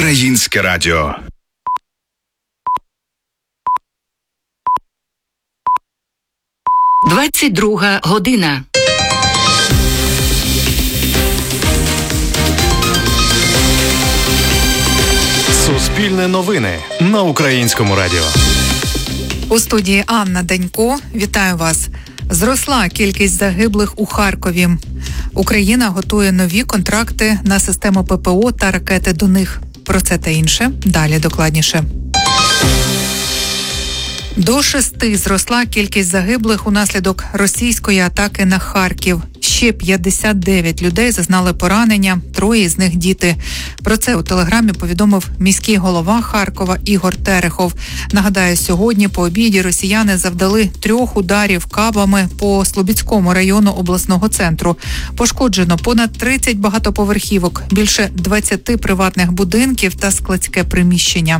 Українське радіо. Двадцять-друга година. Суспільне новини на Українському радіо. У студії Анна Данько. Вітаю вас. Зросла кількість загиблих у Харкові. Україна готує нові контракти на систему ППО та ракети до них. Про це та інше далі докладніше. До 6 зросла кількість загиблих унаслідок російської атаки на Харків. Ще 59 людей зазнали поранення, 3 з них діти. Про це у телеграмі повідомив міський голова Харкова Ігор Терехов. Нагадаю, сьогодні по обіді росіяни завдали 3 ударів кабами по Слобідському району обласного центру. Пошкоджено понад 30 багатоповерхівок, більше 20 приватних будинків та складське приміщення.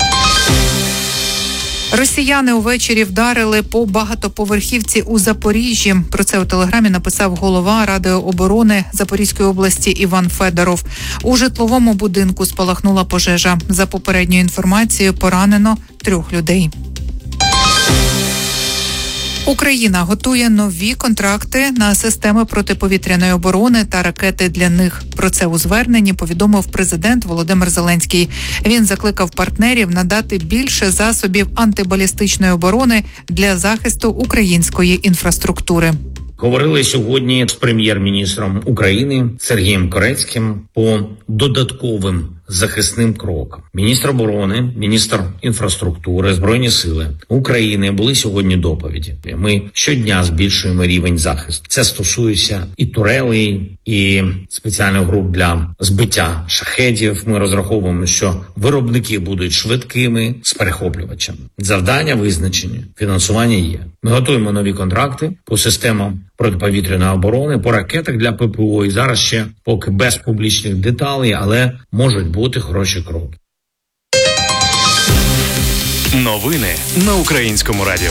Росіяни увечері вдарили по багатоповерхівці у Запоріжжі. Про це у телеграмі написав голова Ради оборони Запорізької області Іван Федоров. У житловому будинку спалахнула пожежа. За попередньою інформацією, поранено 3 людей. Україна готує нові контракти на системи протиповітряної оборони та ракети для них. Про це у зверненні повідомив президент Володимир Зеленський. Він закликав партнерів надати більше засобів антибалістичної оборони для захисту української інфраструктури. Говорили сьогодні з прем'єр-міністром України Сергієм Корецьким по додатковим захисним крокам. Міністр оборони, міністр інфраструктури, Збройні сили України були сьогодні доповіді. Ми щодня збільшуємо рівень захисту. Це стосується і турелей, і спеціальних груп для збиття шахедів. Ми розраховуємо, що виробники будуть швидкими з перехоплювачами. Завдання визначені, фінансування є. Ми готуємо нові контракти по системам протиповітряної оборони, по ракетах для ППО. І зараз ще поки без публічних деталей, але можуть бути хороші кроки. Новини на Українському радіо.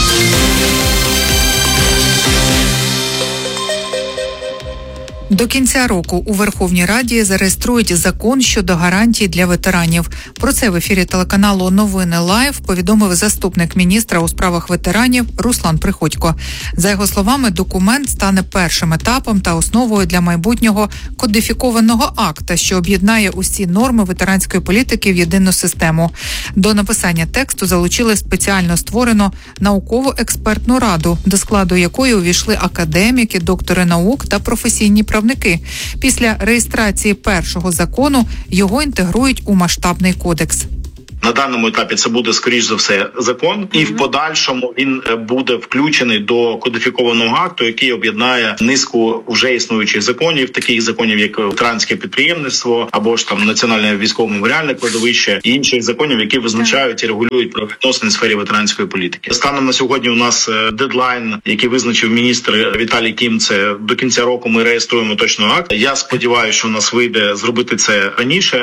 До кінця року у Верховній Раді зареєструють закон щодо гарантій для ветеранів. Про це в ефірі телеканалу «Новини Лайв» повідомив заступник міністра у справах ветеранів Руслан Приходько. За його словами, документ стане першим етапом та основою для майбутнього кодифікованого акта, що об'єднає усі норми ветеранської політики в єдину систему. До написання тексту залучили спеціально створену науково-експертну раду, до складу якої увійшли академіки, доктори наук та професійні правники. Після реєстрації першого закону його інтегрують у масштабний кодекс. На даному етапі це буде, скоріш за все, закон, і в подальшому він буде включений до кодифікованого акту, який об'єднає низку вже існуючих законів, таких законів, як ветеранське підприємництво, або ж там національне військово-меморіальне кладовище, і інших законів, які визначають і регулюють правовідносини в сфері ветеранської політики. Станом на сьогодні у нас дедлайн, який визначив міністр Віталій Кім, це до кінця року ми реєструємо точно акт. Я сподіваюся, що у нас вийде зробити це раніше.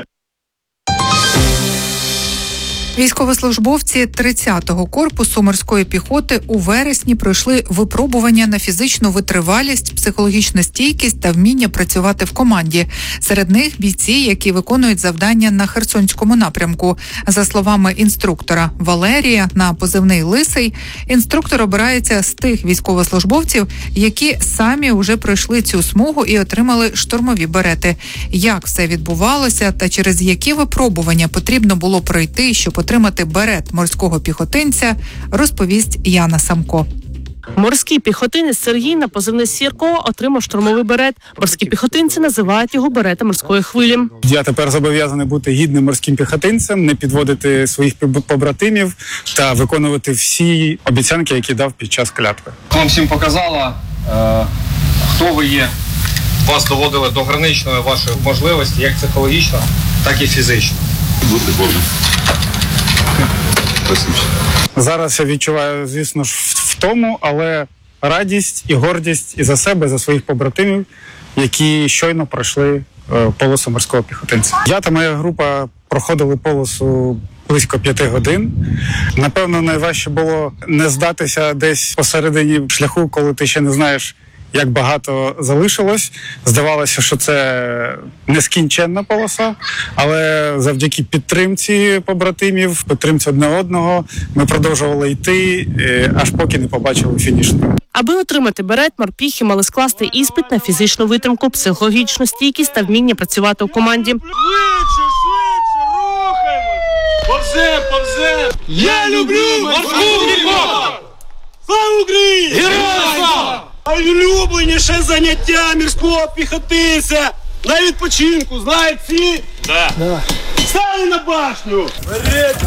Військовослужбовці 30-го корпусу морської піхоти у вересні пройшли випробування на фізичну витривалість, психологічну стійкість та вміння працювати в команді. Серед них бійці, які виконують завдання на Херсонському напрямку. За словами інструктора Валерія на позивний «Лисий», інструктор обирається з тих військовослужбовців, які самі вже пройшли цю смугу і отримали штурмові берети. Як все відбувалося та через які випробування потрібно було пройти, щоб отримати берет морського піхотинця, розповість Яна Самко. Морський піхотинець Сергій на позивний Сірко отримав штурмовий берет. Морські піхотинці називають його берета морської хвилі. Я тепер зобов'язаний бути гідним морським піхотинцем, не підводити своїх побратимів та виконувати всі обіцянки, які дав під час клятви. Вам всім показала, хто ви є. Вас доводили до граничної вашої можливості, як психологічно, так і фізично. Бути Богом. Зараз я відчуваю, звісно ж, втому, але радість і гордість і за себе, і за своїх побратимів, які щойно пройшли полосу морського піхотинця. Я та моя група проходили полосу близько 5 годин. Напевно, найважче було не здатися десь посередині шляху, коли ти ще не знаєш, як багато залишилось. Здавалося, що це нескінченна полоса, але завдяки підтримці побратимів, підтримці одне одного, ми продовжували йти, аж поки не побачили фінішну. Аби отримати берет, морпіхи мали скласти іспит на фізичну витримку, психологічну стійкість та вміння працювати у команді. Швидше, рухаємось! Повзем! Я люблю морську піхоту! Слава Україні! Героям слава! Найулюбленіше заняття морського піхотинця на відпочинку, знають всі? Да. Стали на башню! Вперед!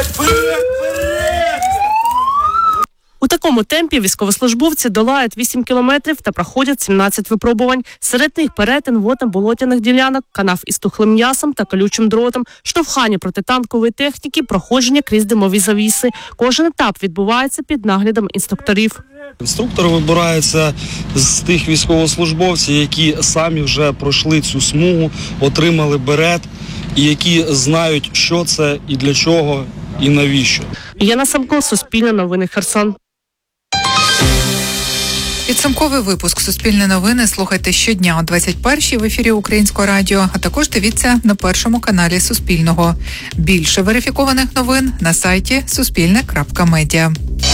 У такому темпі військовослужбовці долають 8 кілометрів та проходять 17 випробувань. Серед них перетин водно-болотяних ділянок, канав із тухлим м'ясом та колючим дротом, штовхання протитанкової техніки, проходження крізь димові завіси. Кожен етап відбувається під наглядом інструкторів. Інструктор вибирається з тих військовослужбовців, які самі вже пройшли цю смугу, отримали берет і які знають, що це і для чого, і навіщо. Яна Самко, Суспільне новини, Херсон. Підсумковий випуск «Суспільне новини» слухайте щодня о 21-й в ефірі Українського радіо, а також дивіться на першому каналі Суспільного. Більше верифікованих новин на сайті suspilne.media.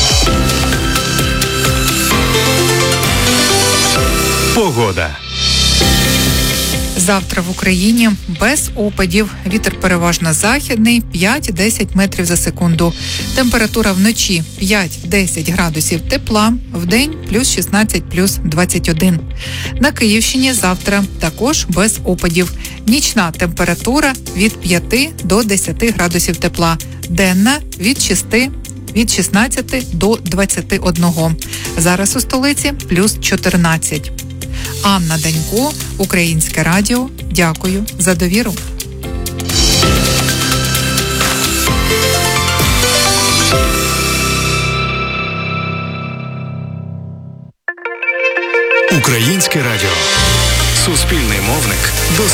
Погода. Завтра в Україні без опадів. Вітер переважно західний, 5-10 метрів за секунду. Температура вночі 5-10 градусів тепла, вдень плюс 16, плюс 21. На Київщині завтра також без опадів. Нічна температура від 5 до 10 градусів тепла. Денна від 16 до 21. Зараз у столиці плюс 14. Анна Данько, Українське радіо. Дякую за довіру. Українське радіо. Суспільний мовник доступний.